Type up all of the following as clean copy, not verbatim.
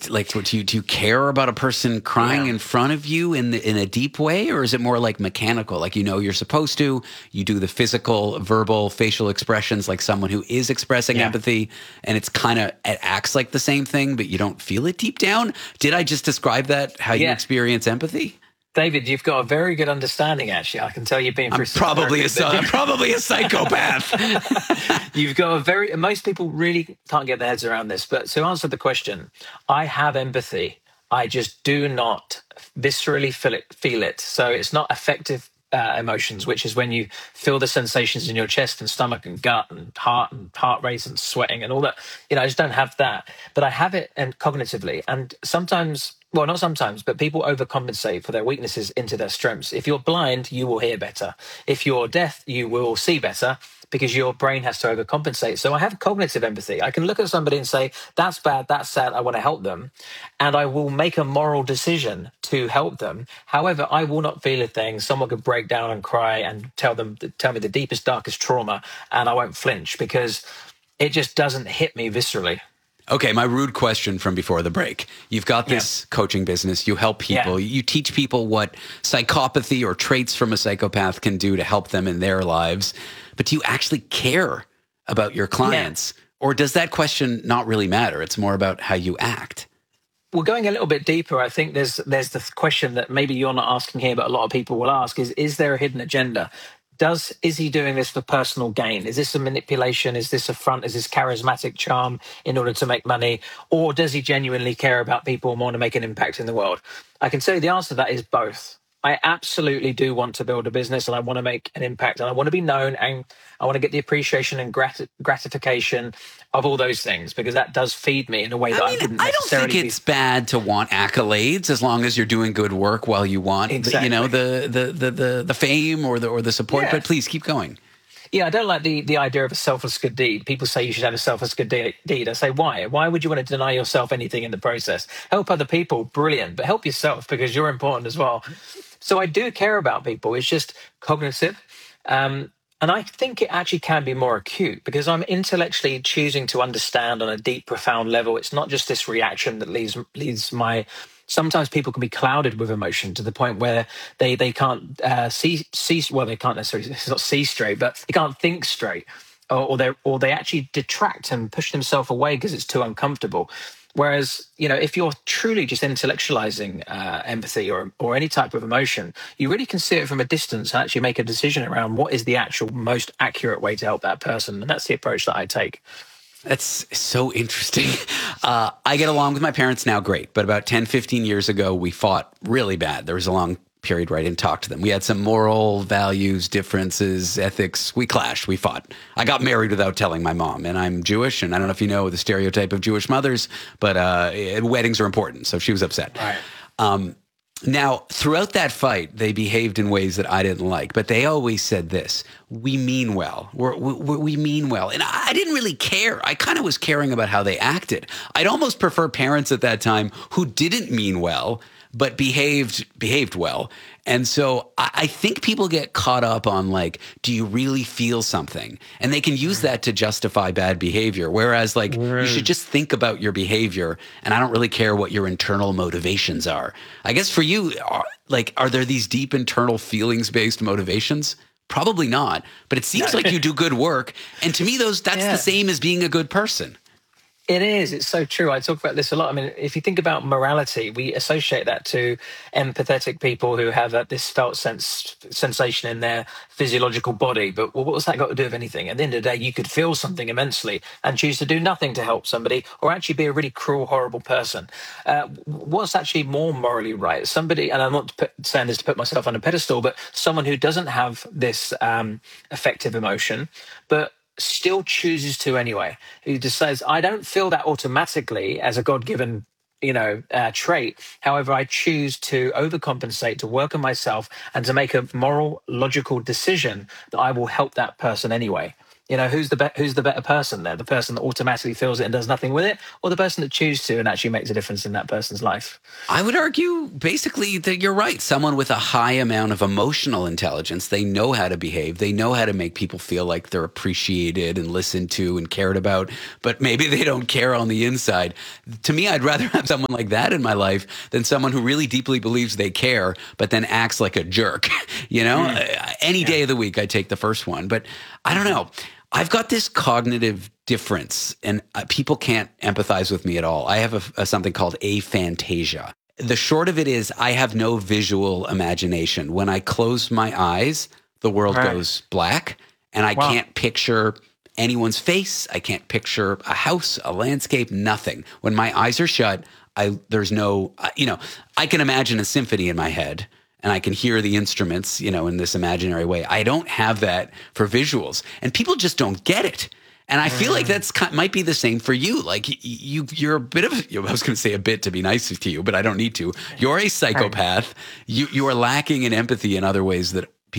like, do you care about a person crying in front of you in a deep way, or is it more like mechanical? Like, you're supposed to, you do the physical, verbal, facial expressions like someone who is expressing empathy, and it acts like the same thing, but you don't feel it deep down. Did I just describe that, how you experience empathy? David, you've got a very good understanding, actually. I can tell you've been through I'm probably a psychopath. You've got most people really can't get their heads around this. But to answer the question, I have empathy. I just do not viscerally feel it. So it's not affective emotions, which is when you feel the sensations in your chest and stomach and gut and heart rate and sweating and all that. I just don't have that. But I have it and cognitively. And sometimes, well, not sometimes, but people overcompensate for their weaknesses into their strengths. If you're blind, you will hear better. If you're deaf, you will see better because your brain has to overcompensate. So I have cognitive empathy. I can look at somebody and say, that's bad, that's sad, I want to help them. And I will make a moral decision to help them. However, I will not feel a thing. Someone could break down and cry and tell me the deepest, darkest trauma, and I won't flinch because it just doesn't hit me viscerally. Okay, my rude question from before the break. You've got this coaching business. You help people. You teach people what psychopathy or traits from a psychopath can do to help them in their lives. But do you actually care about your clients? Or does that question not really matter? It's more about how you act. Well, going a little bit deeper, I think there's the question that maybe you're not asking here, but a lot of people will ask is there a hidden agenda? Is he doing this for personal gain? Is this a manipulation? Is this a front? Is this charismatic charm in order to make money? Or does he genuinely care about people and want to make an impact in the world? I can tell you the answer to that is both. I absolutely do want to build a business and I want to make an impact and I want to be known and I want to get the appreciation and gratification of all those things because that does feed me in a way that I wouldn't necessarily. I don't think it's bad to want accolades as long as you're doing good work while you want the fame or the support. But please keep going. Yeah, I don't like the idea of a selfless good deed. People say you should have a selfless good deed. I say, why? Why would you want to deny yourself anything in the process? Help other people, brilliant, but help yourself because you're important as well. So I do care about people. It's just cognitive. And I think it actually can be more acute because I'm intellectually choosing to understand on a deep, profound level. It's not just this reaction that leads my... Sometimes people can be clouded with emotion to the point where they can't see. Well, they can't necessarily not see straight, but they can't think straight, or they actually detract and push themselves away because it's too uncomfortable. Whereas, if you're truly just intellectualizing empathy or any type of emotion, you really can see it from a distance and actually make a decision around what is the actual most accurate way to help that person, and that's the approach that I take. That's so interesting. I get along with my parents now great, but about 10, 15 years ago, we fought really bad. There was a long period where I didn't talk to them. We had some moral values, differences, ethics. We clashed. We fought. I got married without telling my mom, and I'm Jewish, and I don't know if you know the stereotype of Jewish mothers, but weddings are important, so she was upset. Right. Now, throughout that fight, they behaved in ways that I didn't like, but they always said this: we mean well. We mean well. And I didn't really care. I kind of was caring about how they acted. I'd almost prefer parents at that time who didn't mean well, but behaved well. And so I think people get caught up on do you really feel something? And they can use that to justify bad behavior. Whereas you should just think about your behavior. And I don't really care what your internal motivations are. I guess for you, are there these deep internal feelings-based motivations? Probably not. But it seems like you do good work. And to me, that's the same as being a good person. It is. It's so true. I talk about this a lot. I mean, if you think about morality, we associate that to empathetic people who have this felt sensation in their physiological body. But what's that got to do with anything? At the end of the day, you could feel something immensely and choose to do nothing to help somebody or actually be a really cruel, horrible person. What's actually more morally right? Somebody, and I'm not saying this to put myself on a pedestal, but someone who doesn't have this affective emotion, but still chooses to anyway, who just says, I don't feel that automatically as a God-given trait. However, I choose to overcompensate, to work on myself and to make a moral, logical decision that I will help that person anyway. Who's the better person there? The person that automatically feels it and does nothing with it, or the person that chooses to and actually makes a difference in that person's life? I would argue basically that you're right. Someone with a high amount of emotional intelligence, they know how to behave. They know how to make people feel like they're appreciated and listened to and cared about, but maybe they don't care on the inside. To me, I'd rather have someone like that in my life than someone who really deeply believes they care, but then acts like a jerk. Any day of the week, I take the first one. But I don't know. I've got this cognitive difference, and people can't empathize with me at all. I have something called aphantasia. The short of it is I have no visual imagination. When I close my eyes, the world goes black, and I can't picture anyone's face. I can't picture a house, a landscape, nothing. When my eyes are shut, there's no, I can imagine a symphony in my head. And I can hear the instruments, in this imaginary way. I don't have that for visuals. And people just don't get it. And I feel like might be the same for you. Like you're a bit of, I was going to say a bit to be nice to you, but I don't need to. You're a psychopath. You are lacking in empathy in other ways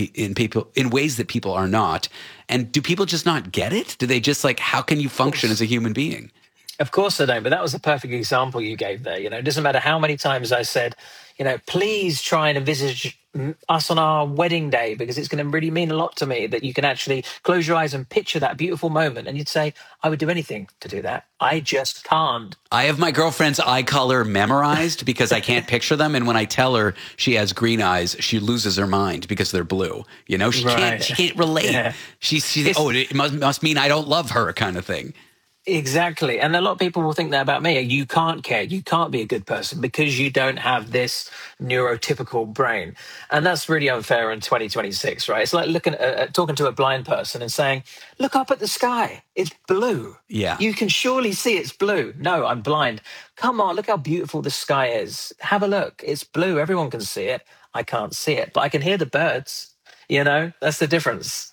in ways that people are not. And do people just not get it? Do they just how can you function as a human being? Of course they don't, but that was a perfect example you gave there. It doesn't matter how many times I said, please try and envisage us on our wedding day, because it's going to really mean a lot to me that you can actually close your eyes and picture that beautiful moment. And you'd say, I would do anything to do that. I just can't. I have my girlfriend's eye color memorized because I can't picture them. And when I tell her she has green eyes, she loses her mind because they're blue. She can't relate. Yeah. She it must mean I don't love her kind of thing. Exactly. And a lot of people will think that about me. You can't care. You can't be a good person because you don't have this neurotypical brain. And that's really unfair in 2026, right? It's like looking at talking to a blind person and saying, look up at the sky. It's blue. Yeah. You can surely see it's blue. No, I'm blind. Come on, look how beautiful the sky is. Have a look. It's blue. Everyone can see it. I can't see it, but I can hear the birds. That's the difference.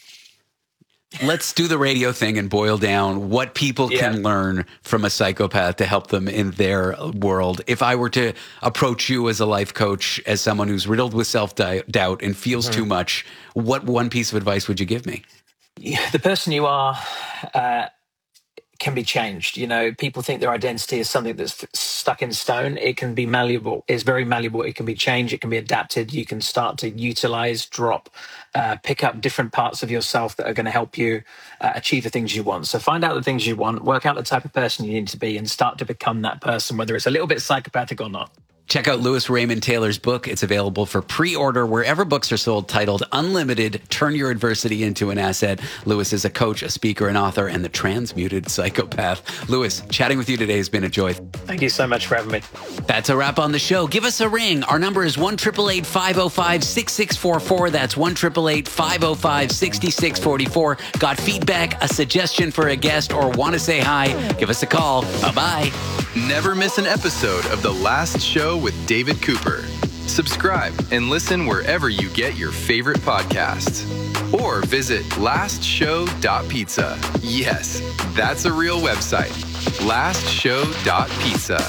Let's do the radio thing and boil down what people can learn from a psychopath to help them in their world. If I were to approach you as a life coach, as someone who's riddled with self-doubt and feels too much, what one piece of advice would you give me? The person you are can be changed. People think their identity is something that's stuck in stone. It can be malleable. It's very malleable. It can be changed. It can be adapted. You can start to utilize, drop, pick up different parts of yourself that are going to help you achieve the things you want. So find out the things you want, work out the type of person you need to be, and start to become that person, whether it's a little bit psychopathic or not. Check out Louis Raymond Taylor's book. It's available for pre-order wherever books are sold, titled Unlimited, Turn Your Adversity into an Asset. Louis is a coach, a speaker, an author, and the transmuted psychopath. Louis, chatting with you today has been a joy. Thank you so much for having me. That's a wrap on the show. Give us a ring. Our number is 1-888-505-6644. That's 1-888-505-6644. Got feedback, a suggestion for a guest, or want to say hi? Give us a call. Bye-bye. Never miss an episode of The Last Show with David Cooper. Subscribe and listen wherever you get your favorite podcasts. Or visit lastshow.pizza. Yes, that's a real website. lastshow.pizza.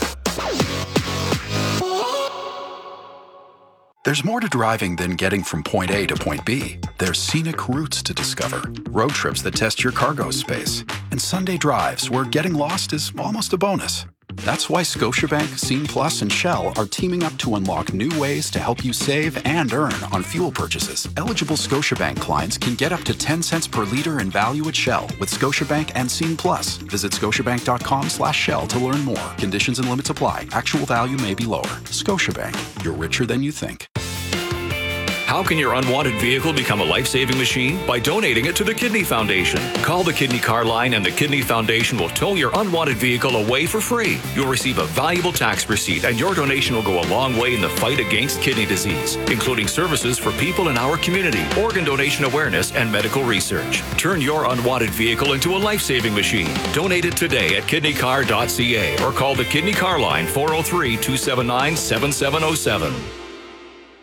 There's more to driving than getting from point A to point B. There's scenic routes to discover, road trips that test your cargo space, and Sunday drives where getting lost is almost a bonus. That's why Scotiabank, Scene Plus, and Shell are teaming up to unlock new ways to help you save and earn on fuel purchases. Eligible Scotiabank clients can get up to 10 cents per liter in value at Shell with Scotiabank and Scene Plus. Visit scotiabank.com/Shell to learn more. Conditions and limits apply. Actual value may be lower. Scotiabank, you're richer than you think. How can your unwanted vehicle become a life-saving machine? By donating it to the Kidney Foundation. Call the Kidney Car Line and the Kidney Foundation will tow your unwanted vehicle away for free. You'll receive a valuable tax receipt and your donation will go a long way in the fight against kidney disease, including services for people in our community, organ donation awareness, and medical research. Turn your unwanted vehicle into a life-saving machine. Donate it today at kidneycar.ca or call the Kidney Car Line 403-279-7707.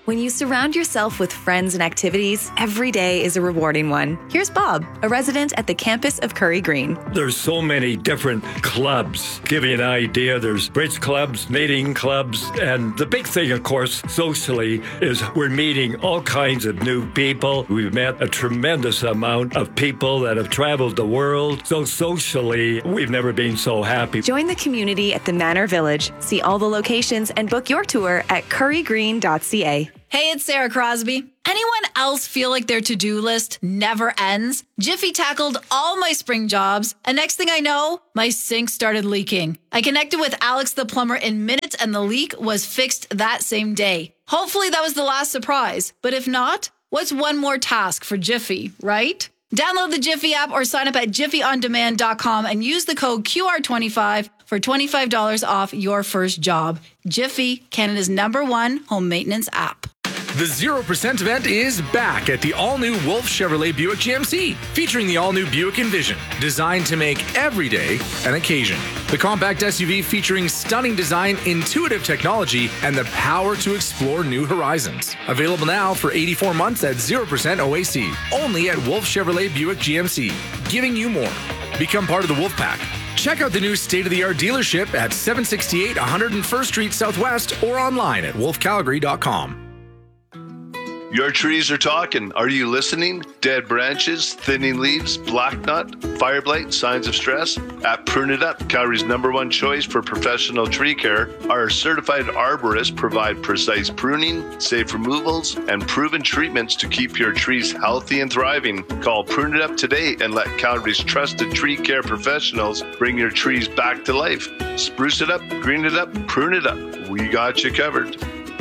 When you surround yourself with friends and activities, every day is a rewarding one. Here's Bob, a resident at the campus of Curry Green. There's so many different clubs. Give you an idea, there's bridge clubs, knitting clubs, and the big thing, of course, socially, is we're meeting all kinds of new people. We've met a tremendous amount of people that have traveled the world. So socially, we've never been so happy. Join the community at the Manor Village. See all the locations and book your tour at currygreen.ca. Hey, it's Sarah Crosby. Anyone else feel like their to-do list never ends? Jiffy tackled all my spring jobs, and next thing I know, my sink started leaking. I connected with Alex the plumber in minutes, and the leak was fixed that same day. Hopefully that was the last surprise, but if not, what's one more task for Jiffy, right? Download the Jiffy app or sign up at jiffyondemand.com and use the code QR25 for $25 off your first job. Jiffy, Canada's #1 home maintenance app. The 0% event is back at the all-new Wolf Chevrolet Buick GMC, featuring the all-new Buick Envision, designed to make every day an occasion. The compact SUV featuring stunning design, intuitive technology, and the power to explore new horizons. Available now for 84 months at 0% OAC, only at Wolf Chevrolet Buick GMC, giving you more. Become part of the Wolf Pack. Check out the new state-of-the-art dealership at 768 101st Street Southwest or online at wolfcalgary.com. Your trees are talking. Are you listening? Dead branches, thinning leaves, black knot, fire blight, signs of stress? At Prune It Up, Calgary's #1 choice for professional tree care, our certified arborists provide precise pruning, safe removals, and proven treatments to keep your trees healthy and thriving. Call Prune It Up today and let Calgary's trusted tree care professionals bring your trees back to life. Spruce it up, green it up, prune it up. We got you covered.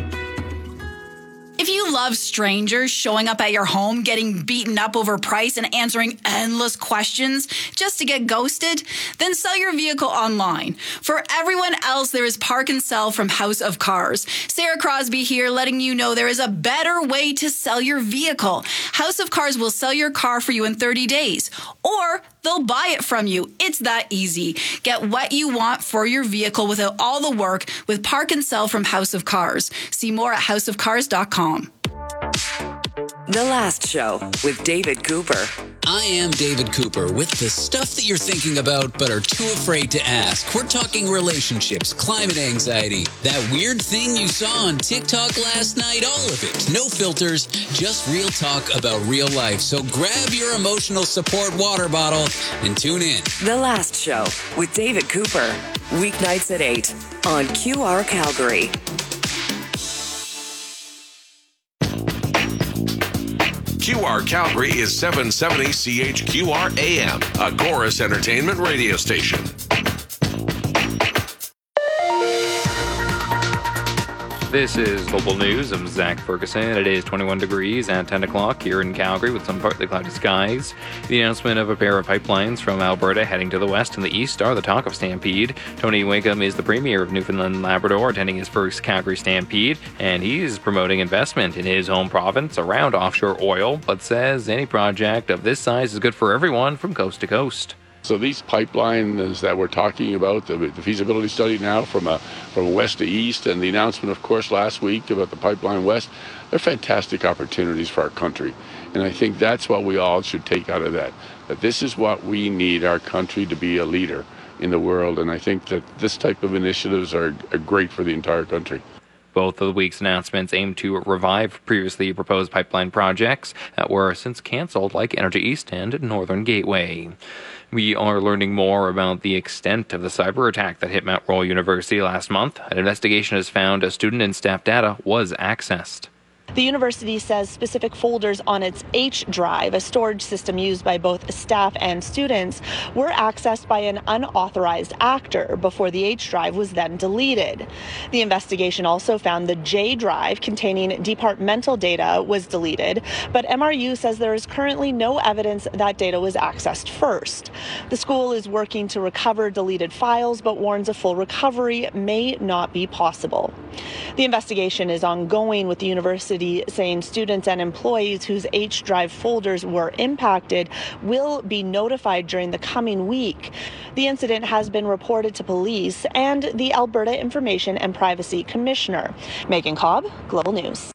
If you love strangers showing up at your home, getting beaten up over price and answering endless questions just to get ghosted, then sell your vehicle online. For everyone else, there is Park and Sell from House of Cars. Sarah Crosby here, letting you know there is a better way to sell your vehicle. House of Cars will sell your car for you in 30 days, or they'll buy it from you. It's that easy. Get what you want for your vehicle without all the work with Park and Sell from House of Cars. See more at houseofcars.com. The Last Show with David Cooper. I am David Cooper with the stuff that you're thinking about but are too afraid to ask. We're talking relationships, climate anxiety, that weird thing you saw on TikTok last night, all of it. No filters, just real talk about real life. So grab your emotional support water bottle and tune in. The Last Show with David Cooper. Weeknights at 8 on QR Calgary. QR Calgary is 770 CHQR AM, a Chorus Entertainment radio station. This is Global News. I'm Zach Ferguson. It is 21 degrees at 10 o'clock here in Calgary with some partly cloudy skies. The announcement of a pair of pipelines from Alberta heading to the west and the east are the talk of Stampede. Tony Wakeham is the Premier of Newfoundland and Labrador, attending his first Calgary Stampede, and he's promoting investment in his home province around offshore oil, but says any project of this size is good for everyone from coast to coast. So these pipelines that we're talking about, the feasibility study now from west to east, and the announcement, of course, last week about the pipeline west, they're fantastic opportunities for our country. And I think that's what we all should take out of that this is what we need our country to be a leader in the world. And I think that this type of initiatives are great for the entire country. Both of the week's announcements aim to revive previously proposed pipeline projects that were since cancelled, like Energy East and Northern Gateway. We are learning more about the extent of the cyber attack that hit Mount Royal University last month. An investigation has found a student and staff data was accessed. The university says specific folders on its H drive, a storage system used by both staff and students, were accessed by an unauthorized actor before the H drive was then deleted. The investigation also found the J drive containing departmental data was deleted, but MRU says there is currently no evidence that data was accessed first. The school is working to recover deleted files, but warns a full recovery may not be possible. The investigation is ongoing, with the university saying students and employees whose H drive folders were impacted will be notified during the coming week. The incident has been reported to police and the Alberta Information and Privacy Commissioner. Megan Cobb, Global News.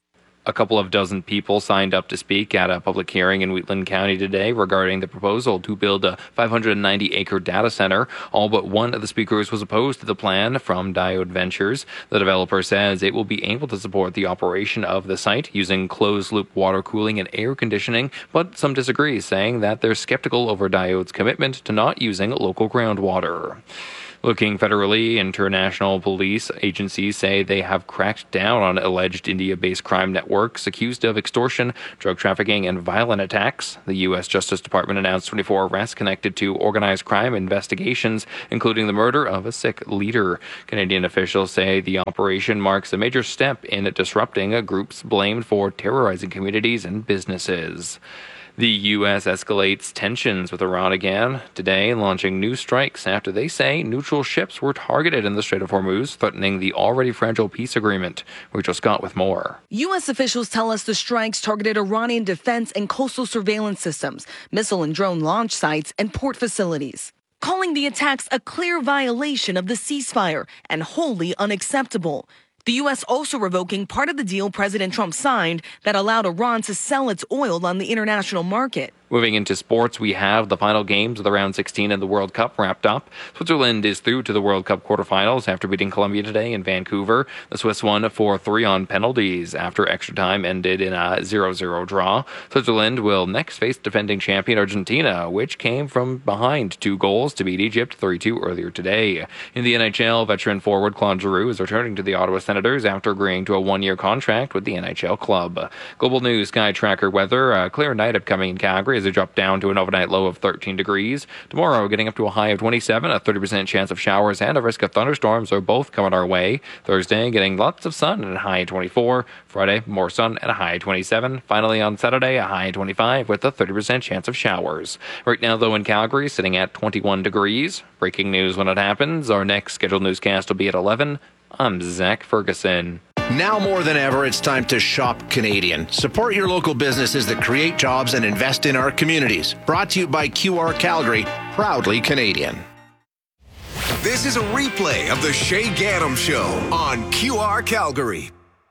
A couple of dozen people signed up to speak at a public hearing in Wheatland County today regarding the proposal to build a 590-acre data center. All but one of the speakers was opposed to the plan from Diode Ventures. The developer says it will be able to support the operation of the site using closed-loop water cooling and air conditioning, but some disagree, saying that they're skeptical over Diode's commitment to not using local groundwater. Looking federally, international police agencies say they have cracked down on alleged India-based crime networks accused of extortion, drug trafficking, and violent attacks. The U.S. Justice Department announced 24 arrests connected to organized crime investigations, including the murder of a Sikh leader. Canadian officials say the operation marks a major step in disrupting groups blamed for terrorizing communities and businesses. The U.S. escalates tensions with Iran again today, launching new strikes after they say neutral ships were targeted in the Strait of Hormuz, threatening the already fragile peace agreement. Rachel Scott with more. U.S. officials tell us the strikes targeted Iranian defense and coastal surveillance systems, missile and drone launch sites, and port facilities, calling the attacks a clear violation of the ceasefire and wholly unacceptable. The U.S. also revoking part of the deal President Trump signed that allowed Iran to sell its oil on the international market. Moving into sports, we have the final games of the round 16 of the World Cup wrapped up. Switzerland is through to the World Cup quarterfinals after beating Colombia today in Vancouver. The Swiss won 4-3 on penalties after extra time ended in a 0-0 draw. Switzerland will next face defending champion Argentina, which came from behind 2 goals to beat Egypt 3-2 earlier today. In the NHL, veteran forward Claude Giroux is returning to the Ottawa Senators after agreeing to a 1-year contract with the NHL club. Global News Sky Tracker weather, a clear night upcoming in Calgary as it dropped down to an overnight low of 13 degrees. Tomorrow, getting up to a high of 27, a 30% chance of showers and a risk of thunderstorms are both coming our way. Thursday, getting lots of sun and a high of 24. Friday, more sun and a high of 27. Finally, on Saturday, a high of 25 with a 30% chance of showers. Right now, though, in Calgary, sitting at 21 degrees. Breaking news when it happens. Our next scheduled newscast will be at 11. I'm Zach Ferguson. Now more than ever, it's time to shop Canadian. Support your local businesses that create jobs and invest in our communities. Brought to you by QR Calgary, proudly Canadian. This is a replay of the Shay Gaddam Show on QR Calgary.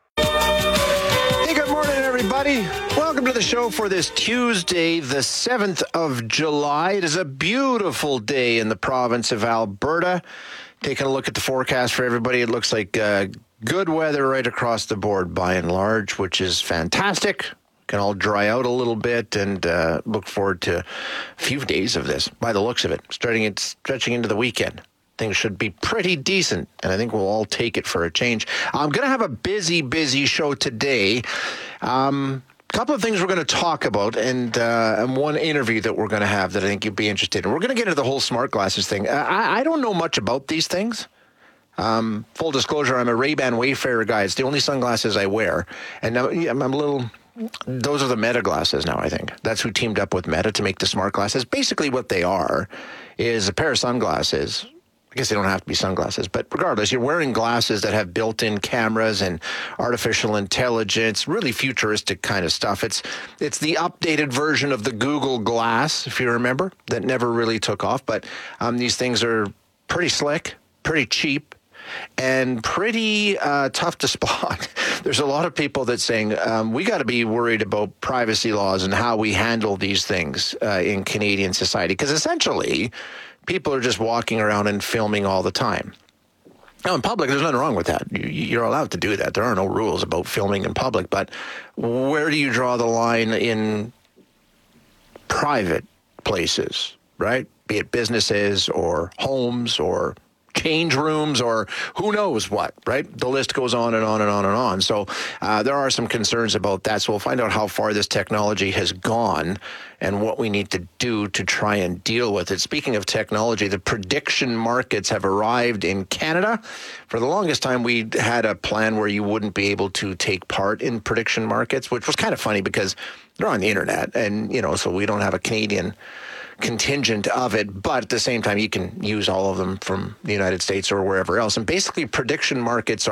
Hey, good morning, everybody. Welcome to the show for this Tuesday, the 7th of July. It is a beautiful day in the province of Alberta. Taking a look at the forecast for everybody, it looks like good weather right across the board by and large, which is fantastic. Can all dry out a little bit and look forward to a few days of this by the looks of it, stretching into the weekend. Things should be pretty decent, and I think we'll all take it for a change. I'm going to have a busy show today. Couple of things we're going to talk about and one interview that we're going to have that I think you'd be interested in. We're going to get into the whole smart glasses thing. I don't know much about these things. Full disclosure, I'm a Ray-Ban Wayfarer guy. It's the only sunglasses I wear. And now I'm a little... Those are the Meta glasses now, I think. That's who teamed up with Meta to make the smart glasses. Basically what they are is a pair of sunglasses. I guess they don't have to be sunglasses, but regardless, you're wearing glasses that have built-in cameras and artificial intelligence, really futuristic kind of stuff. It's the updated version of the Google Glass, if you remember, that never really took off. But these things are pretty slick, pretty cheap, and pretty tough to spot. There's a lot of people that saying we got to be worried about privacy laws and how we handle these things in Canadian society, because essentially people are just walking around and filming all the time. Now, in public, there's nothing wrong with that. You're allowed to do that. There are no rules about filming in public. But where do you draw the line in private places, right? Be it businesses or homes or change rooms or who knows what, right? The list goes on and on and on and on. So there are some concerns about that. So we'll find out how far this technology has gone and what we need to do to try and deal with it. Speaking of technology, the prediction markets have arrived in Canada. For the longest time, we had a plan where you wouldn't be able to take part in prediction markets, which was kind of funny because they're on the internet and, so we don't have a Canadian contingent of it, but at the same time, you can use all of them from the United States or wherever else. And basically, prediction markets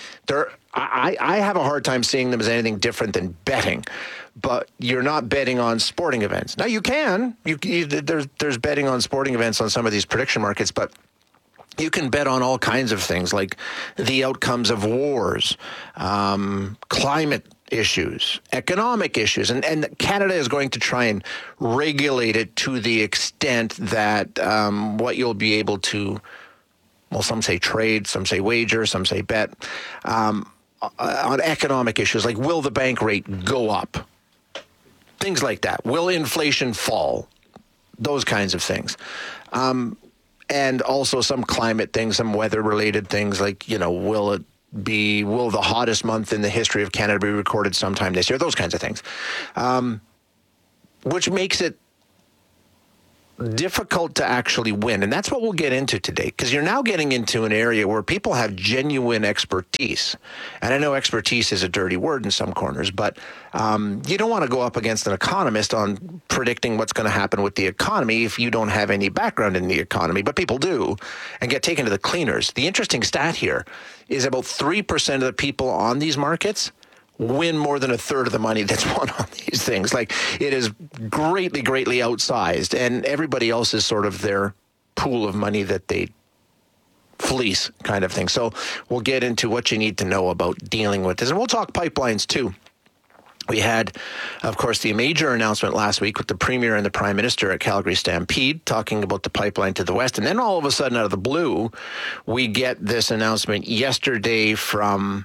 I have a hard time seeing them as anything different than betting, but you're not betting on sporting events. Now, you can. There's betting on sporting events on some of these prediction markets, but you can bet on all kinds of things like the outcomes of wars, climate issues, economic issues, and Canada is going to try and regulate it to the extent that what you'll be able to, well, some say trade, some say wager, some say bet, on economic issues like will the bank rate go up? Things like that. Will inflation fall? Those kinds of things. And also some climate things, some weather-related things like, will the hottest month in the history of Canada be recorded sometime this year? Those kinds of things, which makes it difficult to actually win. And that's what we'll get into today, because you're now getting into an area where people have genuine expertise. And I know expertise is a dirty word in some corners, but you don't want to go up against an economist on predicting what's going to happen with the economy if you don't have any background in the economy, but people do and get taken to the cleaners. The interesting stat here is about 3% of the people on these markets win more than a third of the money that's won on these things. Like, it is greatly, greatly outsized, and everybody else is sort of their pool of money that they fleece kind of thing. So we'll get into what you need to know about dealing with this. And we'll talk pipelines too. We had, of course, the major announcement last week with the Premier and the Prime Minister at Calgary Stampede talking about the pipeline to the west. And then all of a sudden, out of the blue, we get this announcement yesterday from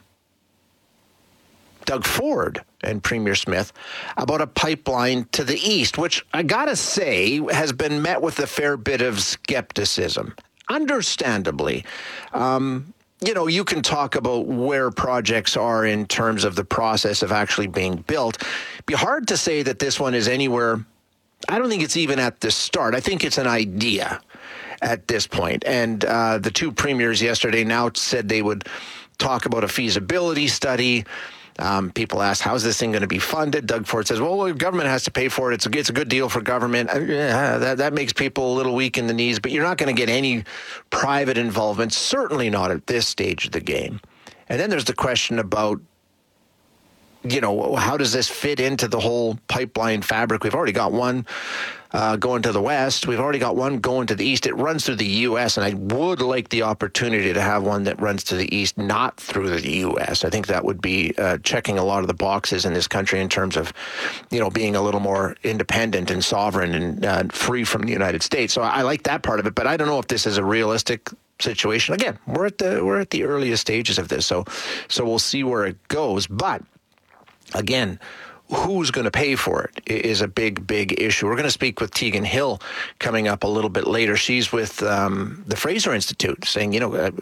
Doug Ford and Premier Smith about a pipeline to the east, which I gotta say has been met with a fair bit of skepticism. Understandably, you can talk about where projects are in terms of the process of actually being built. It'd be hard to say that this one is anywhere. I don't think it's even at the start. I think it's an idea at this point. And the two premiers yesterday now said they would talk about a feasibility study. People ask, how's this thing going to be funded? Doug Ford says, well, the government has to pay for it. It's a good deal for government. That makes people a little weak in the knees, but you're not going to get any private involvement, certainly not at this stage of the game. And then there's the question about, how does this fit into the whole pipeline fabric? We've already got one going to the west. We've already got one going to the east. It runs through the U.S., and I would like the opportunity to have one that runs to the east, not through the U.S. I think that would be checking a lot of the boxes in this country in terms of, being a little more independent and sovereign and free from the United States. So I like that part of it, but I don't know if this is a realistic situation. Again, we're at the earliest stages of this, so we'll see where it goes. But again, who's going to pay for it is a big, big issue. We're going to speak with Tegan Hill coming up a little bit later. She's with the Fraser Institute saying,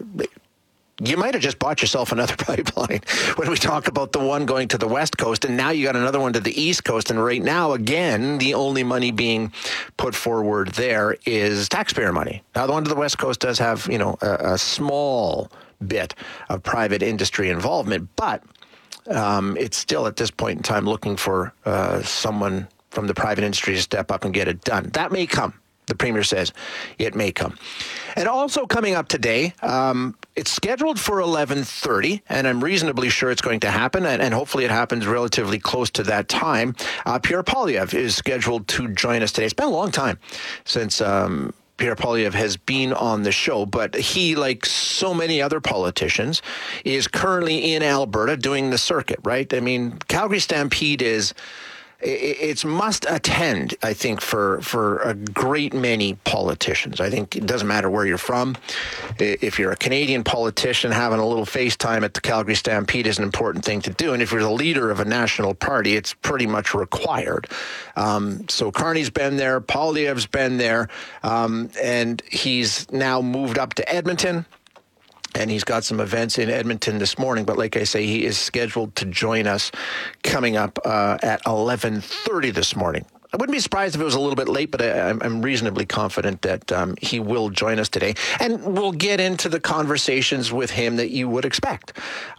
you might have just bought yourself another pipeline when we talk about the one going to the west coast, and now you got another one to the east coast. And right now, again, the only money being put forward there is taxpayer money. Now, the one to the west coast does have, a small bit of private industry involvement, but it's still at this point in time looking for someone from the private industry to step up and get it done. That may come. The Premier says it may come. And also coming up today, it's scheduled for 11:30, and I'm reasonably sure it's going to happen, and hopefully it happens relatively close to that time. Pierre Poilievre is scheduled to join us today. It's been a long time since Pierre Poilievre has been on the show, but he, like so many other politicians, is currently in Alberta doing the circuit, right? I mean, Calgary Stampede it's must attend, I think, for a great many politicians. I think it doesn't matter where you're from. If you're a Canadian politician, having a little FaceTime at the Calgary Stampede is an important thing to do. And if you're the leader of a national party, it's pretty much required. So Carney's been there, Poilievre's been there, and he's now moved up to Edmonton. And he's got some events in Edmonton this morning. But like I say, he is scheduled to join us coming up at 11:30 this morning. I wouldn't be surprised if it was a little bit late, but I'm reasonably confident that he will join us today. And we'll get into the conversations with him that you would expect.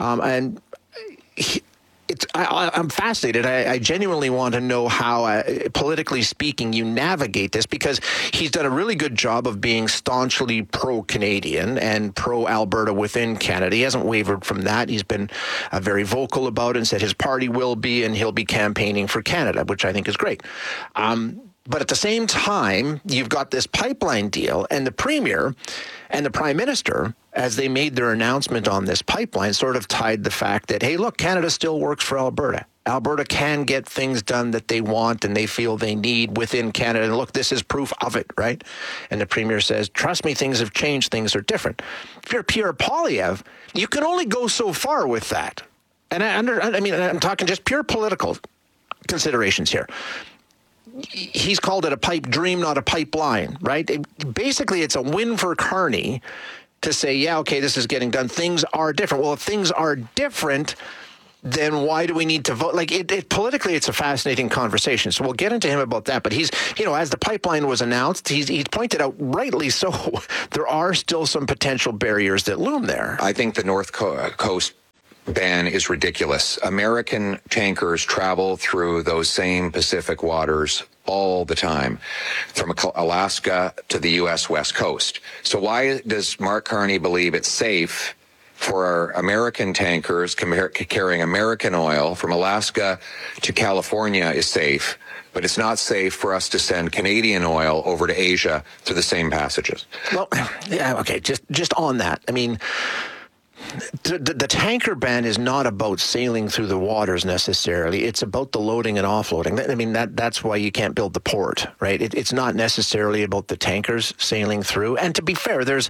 I'm fascinated. I genuinely want to know how, politically speaking, you navigate this, because he's done a really good job of being staunchly pro-Canadian and pro-Alberta within Canada. He hasn't wavered from that. He's been very vocal about it and said his party will be, and he'll be campaigning for Canada, which I think is great. But at the same time, you've got this pipeline deal, and the Premier and the Prime Minister as they made their announcement on this pipeline, sort of tied the fact that, hey, look, Canada still works for Alberta. Alberta can get things done that they want and they feel they need within Canada. And look, this is proof of it, right? And the Premier says, trust me, things have changed. Things are different. If you're Pierre Poilievre, you can only go so far with that. And I'm talking just pure political considerations here. He's called it a pipe dream, not a pipeline, right? Basically, it's a win for Carney to say, yeah, okay, this is getting done. Things are different. Well, if things are different, then why do we need to vote? Like, politically, it's a fascinating conversation. So we'll get into him about that. But he's, as the pipeline was announced, he's pointed out, rightly so, there are still some potential barriers that loom there. I think the North Coast ban is ridiculous. American tankers travel through those same Pacific waters all the time, from Alaska to the U.S. West Coast. So why does Mark Carney believe it's safe for our American tankers carrying American oil from Alaska to California is safe, but it's not safe for us to send Canadian oil over to Asia through the same passages? Well, yeah, okay, just on that. I mean, the tanker ban is not about sailing through the waters necessarily. It's about the loading and offloading. I mean, that's why you can't build the port, right? It's not necessarily about the tankers sailing through. And to be fair, there's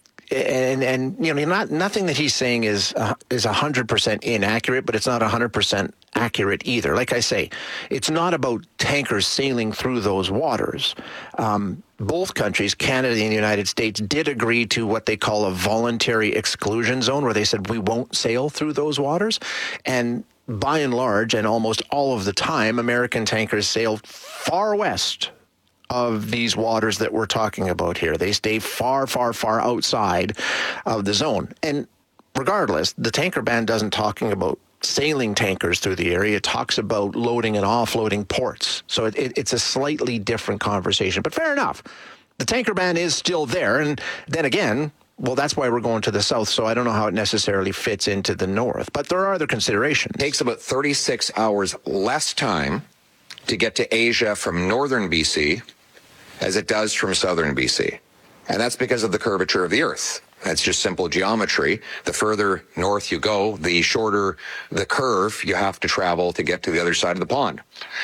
nothing that he's saying is 100% inaccurate, but it's not 100% accurate either. Like I say, it's not about tankers sailing through those waters. Both countries, Canada and the United States, did agree to what they call a voluntary exclusion zone, where they said we won't sail through those waters. And by and large, and almost all of the time, American tankers sail far west of these waters that we're talking about here. They stay far, far, far outside of the zone. And regardless, the tanker ban doesn't talking about sailing tankers through the area. It talks about loading and offloading ports. So it's a slightly different conversation. But fair enough. The tanker ban is still there. And then again, well, that's why we're going to the south. So I don't know how it necessarily fits into the north. But there are other considerations. It takes about 36 hours less time to get to Asia from northern BC as it does from southern BC. And that's because of the curvature of the Earth. That's just simple geometry. The further north you go, the shorter the curve you have to travel to get to the other side of the pond.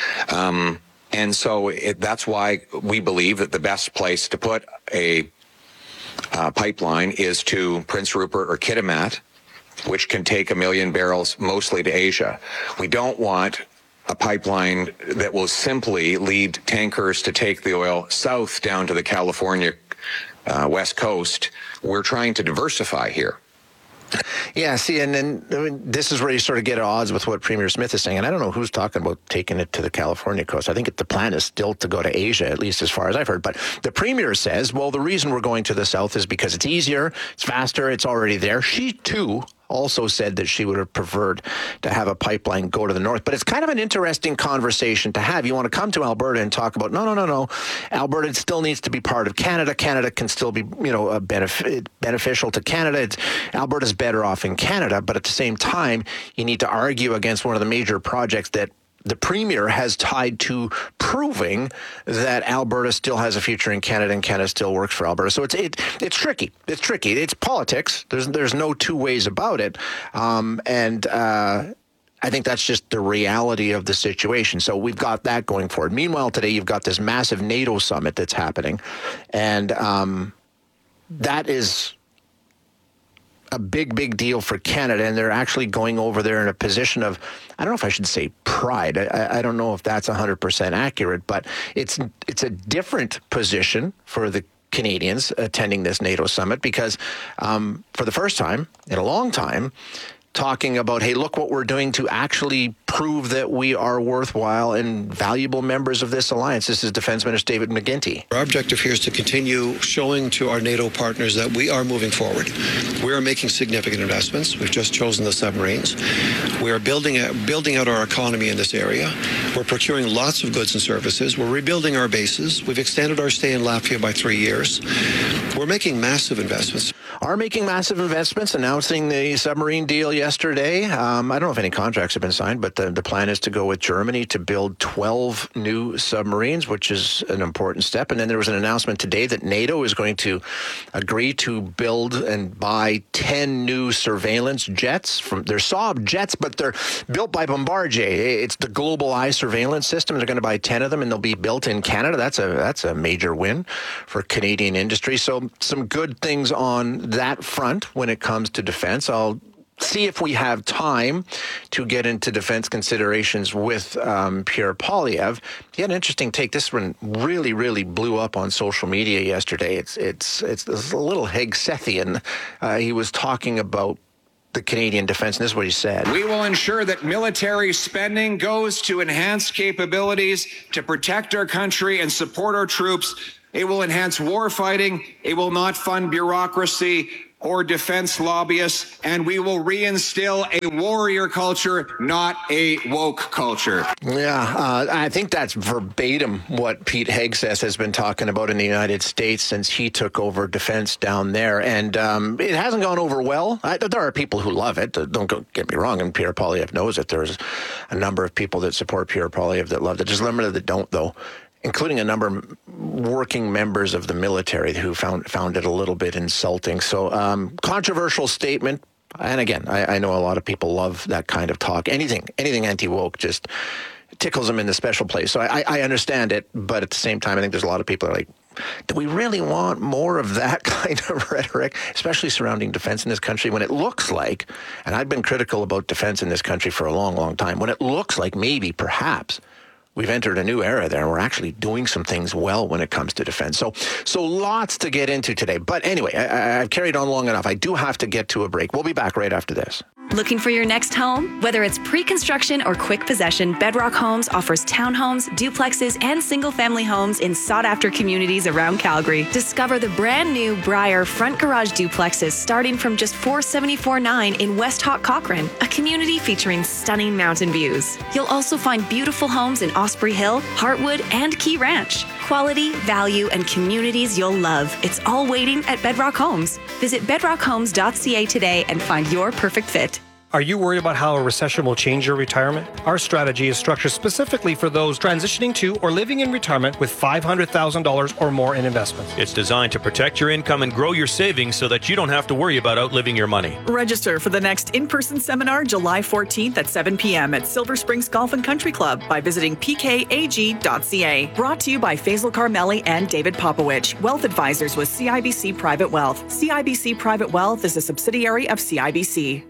And so that's why we believe that the best place to put a pipeline is to Prince Rupert or Kitimat, which can take 1 million barrels mostly to Asia. We don't want a pipeline that will simply lead tankers to take the oil south down to the California West Coast. We're trying to diversify here. Yeah, see, and then this is where you sort of get at odds with what Premier Smith is saying. And I don't know who's talking about taking it to the California coast. I think the plan is still to go to Asia, at least as far as I've heard. But the Premier says, well, the reason we're going to the south is because it's easier, it's faster, it's already there. She, too, also said that she would have preferred to have a pipeline go to the north. But it's kind of an interesting conversation to have. You want to come to Alberta and talk about, no. Alberta still needs to be part of Canada. Canada can still be, beneficial to Canada. Alberta's better off in Canada. But at the same time, you need to argue against one of the major projects that the Premier has tied to proving that Alberta still has a future in Canada and Canada still works for Alberta. So it's tricky. It's tricky. It's politics. There's no two ways about it. I think that's just the reality of the situation. So we've got that going forward. Meanwhile, today you've got this massive NATO summit that's happening. And that is a big deal for Canada, and they're actually going over there in a position of, I don't know if I should say pride. I don't know if that's 100% accurate, but it's a different position for the Canadians attending this NATO summit because for the first time in a long time, talking about, hey, look what we're doing to actually prove that we are worthwhile and valuable members of this alliance. This is Defense Minister David McGuinty. Our objective here is to continue showing to our NATO partners that we are moving forward. We are making significant investments. We've just chosen the submarines. We are building out our economy in this area. We're procuring lots of goods and services. We're rebuilding our bases. We've extended our stay in Latvia by 3 years. We're making massive investments. Announcing the submarine deal yesterday. I don't know if any contracts have been signed, but the plan is to go with Germany to build 12 new submarines, which is an important step. And then there was an announcement today that NATO is going to agree to build and buy 10 new surveillance jets. They're Saab jets, but they're built by Bombardier. It's the Global Eye surveillance system. They're going to buy 10 of them, and they'll be built in Canada. That's a major win for Canadian industry. So some good things on that front when it comes to defense. I'll see if we have time to get into defense considerations with Pierre Poilievre. He had an interesting take. This one really, really blew up on social media yesterday. It's a little Hegsethyan. He was talking about the Canadian defense, and this is what he said. We will ensure that military spending goes to enhance capabilities to protect our country and support our troops. It will enhance war fighting. It will not fund bureaucracy or defense lobbyists, and we will reinstill a warrior culture, not a woke culture. Yeah, I think that's verbatim what Pete Hegseth has been talking about in the United States since he took over defense down there, and it hasn't gone over well. There are people who love it, don't get me wrong, and Pierre Poilievre knows it. There's a number of people that support Pierre Poilievre that love it. There's a number that don't, though, including a number of working members of the military who found it a little bit insulting. So controversial statement. And again, I know a lot of people love that kind of talk. Anything anti-woke just tickles them in the special place. So I understand it. But at the same time, I think there's a lot of people that are like, do we really want more of that kind of rhetoric, especially surrounding defense in this country, when it looks like, and I've been critical about defense in this country for a long, long time, when it looks like maybe, perhaps, we've entered a new era there, and we're actually doing some things well when it comes to defense. So lots to get into today. But anyway, I've carried on long enough. I do have to get to a break. We'll be back right after this. Looking for your next home? Whether it's pre-construction or quick possession, Bedrock Homes offers townhomes, duplexes, and single-family homes in sought-after communities around Calgary. Discover the brand-new Briar front garage duplexes starting from just $474,900 in West Hawk Cochrane, a community featuring stunning mountain views. You'll also find beautiful homes in Osprey Hill, Heartwood, and Key Ranch. Quality, value, and communities you'll love. It's all waiting at Bedrock Homes. Visit bedrockhomes.ca today and find your perfect fit. Are you worried about how a recession will change your retirement? Our strategy is structured specifically for those transitioning to or living in retirement with $500,000 or more in investments. It's designed to protect your income and grow your savings so that you don't have to worry about outliving your money. Register for the next in-person seminar July 14th at 7 p.m. at Silver Springs Golf and Country Club by visiting pkag.ca. Brought to you by Faisal Carmeli and David Popowich, Wealth Advisors with CIBC Private Wealth. CIBC Private Wealth is a subsidiary of CIBC.